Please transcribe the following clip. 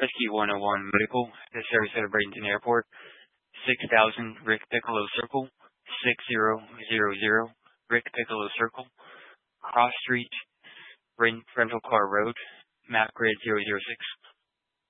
Rescue 101 Medical, the service at Bradenton Airport, 6000 Rick Piccolo Circle, 6000 Rick Piccolo Circle, Cross Street, Rental Car Road, map grid 006.